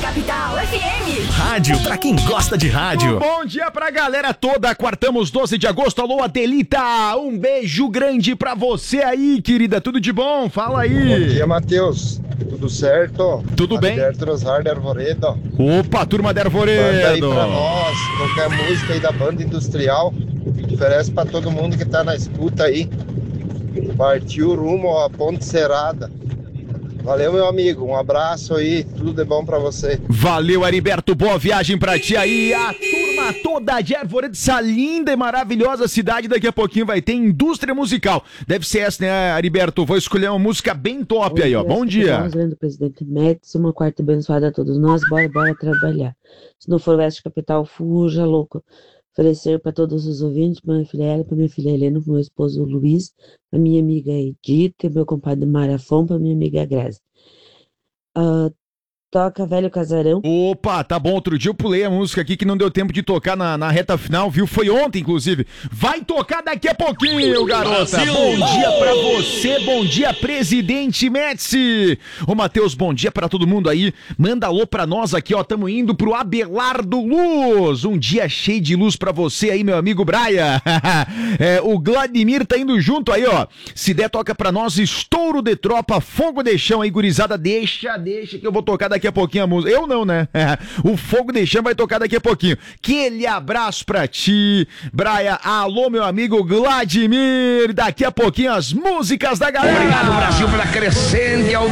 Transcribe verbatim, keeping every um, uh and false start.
Capital F M. Rádio pra quem gosta de rádio. Um bom dia pra galera toda. Quartamos doze de agosto. Alô, Adelita. Um beijo grande pra você aí, querida. Tudo de bom? Fala aí. Bom dia, Matheus. Tudo certo? Tudo bem? Alberto Rosar de Arvoredo. Opa, turma de Manda aí Arvoredo. pra nós qualquer música aí da banda industrial. Oferece pra todo mundo que tá na escuta aí. Partiu rumo à Ponte Serrada. Valeu, meu amigo. Um abraço aí. Tudo de bom pra você. Valeu, Heriberto. Boa viagem pra ti aí. A turma toda de Arvoredo, essa linda e maravilhosa cidade. Daqui a pouquinho vai ter indústria musical. Deve ser essa, né, Heriberto? Vou escolher uma música bem top aí, ó. Bom dia. Do presidente Médici, uma quarta abençoada a todos nós. Bora, bora trabalhar. Se não for o Oeste Capital, fuja, louco. Oferecer para todos os ouvintes, para minha filha Ela, para minha filha Helena, para meu esposo Luiz, para minha amiga Edith, meu compadre Marafon, para minha amiga Grazi. Uh, toca Velho Casarão. Opa, tá bom. Outro dia eu pulei a música aqui que não deu tempo de tocar na, na reta final, viu? Foi ontem, inclusive. Vai tocar daqui a pouquinho, garota. Brasil. Bom dia pra você, bom dia, presidente Médici. Ô, Matheus, bom dia pra todo mundo aí. Manda alô pra nós aqui, ó. Tamo indo pro Abelardo Luz. Um dia cheio de luz pra você aí, meu amigo Braia. É, o Vladimir tá indo junto aí, ó. Se der, toca pra nós. Estouro de tropa, fogo de chão aí, gurizada. Deixa, deixa que eu vou tocar daqui a pouquinho a música. Eu não, né? O fogo de chão vai tocar daqui a pouquinho. Aquele abraço pra ti, Braia. Alô, meu amigo Vladimir. Daqui a pouquinho as músicas da galera. Obrigado, Brasil, pela crescente